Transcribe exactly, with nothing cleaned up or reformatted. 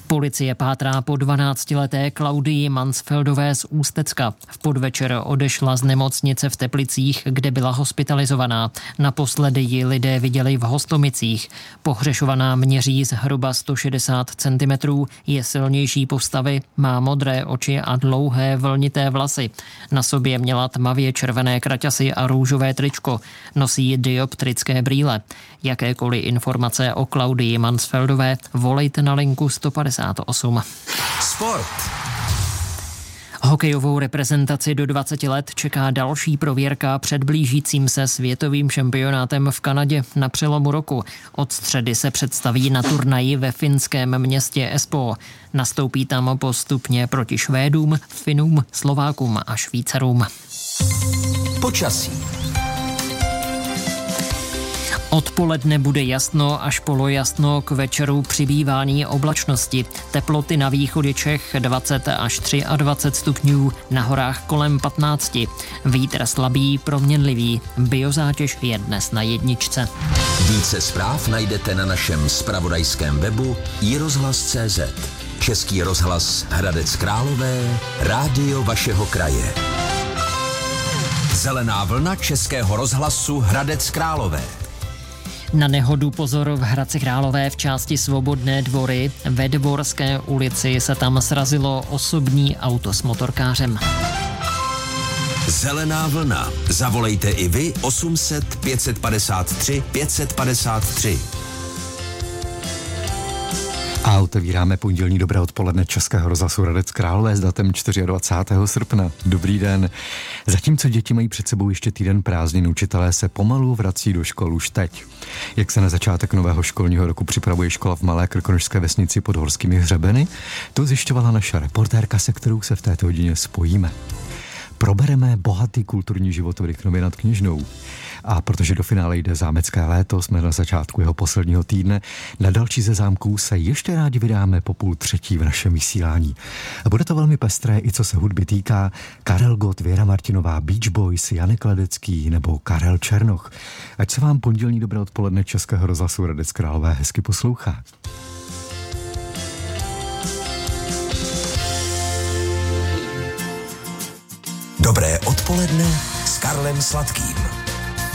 Policie pátrá po dvanáctileté Klaudii Mansfeldové z Ústecka. V podvečer odešla z nemocnice v Teplicích, kde byla hospitalizovaná. Naposledy ji lidé viděli v Hostomicích. Pohřešovaná měří zhruba sto šedesát centimetrů, je silnější postavy, má modré oči a dlouhé vlnité vlasy. Na sobě měla tmavě červené kraťasy a růžové tričko. Nosí dioptrické brýle. Jakékoliv informace o Klaudii Mansfeldové volejte na linku sto padesát osm. Sport. Hokejovou reprezentaci do dvaceti let čeká další prověrka před blížícím se světovým šampionátem v Kanadě na přelomu roku. Od středy se představí na turnaji ve finském městě Espoo. Nastoupí tam postupně proti Švédům, Finům, Slovákům a Švýcarům. Počasí. Odpoledne bude jasno až polojasno, k večeru přibývání oblačnosti. Teploty na východě Čech dvacet až dvacet tři stupňů, na horách kolem patnáct. Vítr slabý, proměnlivý. Biozátěž je dnes na jedničce. Více zpráv najdete na našem zpravodajském webu i rozhlas tečka cé zet. Český rozhlas Hradec Králové, rádio vašeho kraje. Zelená vlna Českého rozhlasu Hradec Králové. Na nehodu pozor v Hradci Králové v části Svobodné dvory. Ve Dvorské ulici se tam srazilo osobní auto s motorkářem. Zelená vlna. Zavolejte i vy osm set pět padesát tři pět padesát tři. A otevíráme pondělní dobré odpoledne Českého rozhlasu Hradec Králové s datem dvacátého čtvrtého srpna. Dobrý den. Zatímco děti mají před sebou ještě týden prázdnin, učitelé se pomalu vrací do škol už teď. Jak se na začátek nového školního roku připravuje škola v malé krkonošské vesnici pod Horskými hřebeny, to zjišťovala naše reportérka, se kterou se v této hodině spojíme. Probereme bohatý kulturní život v Rychnově nad Kněžnou. A protože do finále jde zámecké léto, jsme na začátku jeho posledního týdne. Na další ze zámků se ještě rádi vydáme po půl třetí v našem vysílání. A bude to velmi pestré, i co se hudby týká. Karel Gott, Věra Martinová, Beach Boys, Janek Ledecký nebo Karel Černoch. Ať se vám pondělní dobré odpoledne Českého rozhlasu Hradec Králové hezky poslouchá. Dobré odpoledne s Karlem Sladkým.